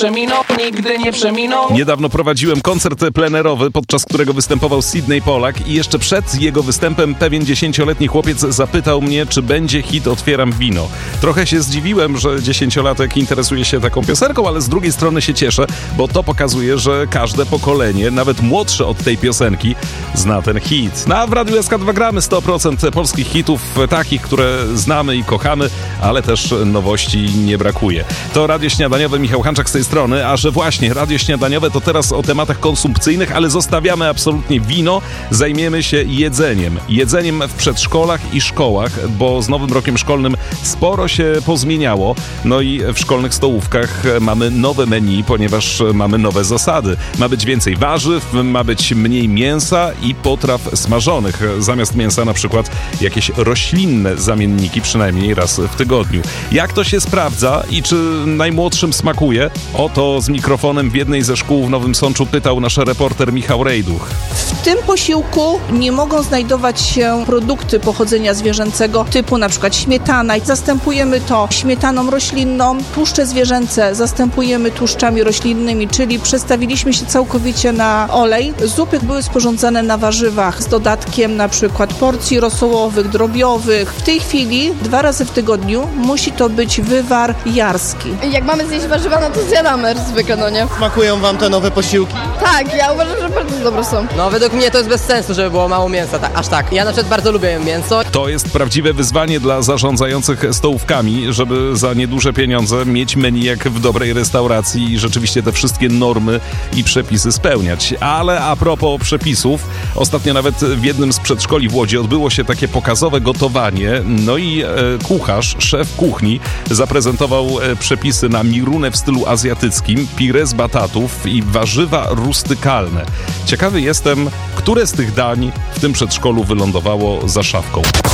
przeminął, nigdy nie przeminął. Niedawno prowadziłem koncert plenerowy, podczas którego występował Sydney Polak i jeszcze przed jego występem pewien 10-letni chłopiec zapytał mnie, czy będzie hit Otwieram wino. Trochę się zdziwiłem, że 10-latek interesuje się taką piosenką, ale z drugiej strony się cieszę, bo to pokazuje, że każde pokolenie, nawet młodsze od tej piosenki, zna ten hit. No a w Radiu SK2 gramy 100% polskich hitów, takich, które znamy i kochamy, ale też nowości nie brakuje. To Radio Śniadaniowe, Michał Hanczak z tej strony, a że właśnie Radio Śniadaniowe to teraz o tematach konsumpcyjnych, ale zostawiamy absolutnie wino, zajmiemy się jedzeniem. Jedzeniem w przedszkolach i szkołach, bo z nowym rokiem szkolnym sporo się pozmieniało. No i w szkolnych stołówkach mamy nowe menu, ponieważ mamy nowe zasady. Ma być więcej warzyw, ma być mniej mięsa i potraw smażonych. Zamiast mięsa na przykład jakieś roślinne zamienniki, przynajmniej raz w tygodniu. Jak to się sprawdza i czy najmłodszym smakuje? O to z mikrofonem w jednej ze szkół w Nowym Sączu pytał nasz reporter Michał Rejduch. W tym posiłku nie mogą znajdować się produkty pochodzenia zwierzęcego typu na przykład śmietana. Zastępujemy to śmietaną roślinną, tłuszcze zwierzęce zastępujemy tłuszczami roślinnymi, czyli przestawiliśmy się całkowicie na olej. Zupy były sporządzane na warzywach z dodatkiem na przykład porcji rosołowych, drobiowych. W tej chwili 2 razy w tygodniu musi to być wywar jarski. Jak mamy zjeść warzywa, no to zjadamy zwykle, no nie? Smakują wam te nowe posiłki? Tak, ja uważam, że bardzo dobre są. No według mnie to jest bez sensu, żeby było mało mięsa, aż tak. Ja na przykład bardzo lubię mięso. To jest prawdziwe wyzwanie dla zarządzających stołówkami, żeby za nieduże pieniądze mieć menu jak w dobrej restauracji i rzeczywiście te wszystkie normy i przepisy spełniać. Ale a propos przepisów, ostatnio nawet w jednym z przedszkoli w Łodzi odbyło się takie pokazowe gotowanie, no i kucharz, szef kuchni zaprezentował przepisy na mirunę w stylu azjatyckim, pire z batatów i warzywa rustykalne. Ciekawy jestem, które z tych dań w tym przedszkolu wylądowało za szafką.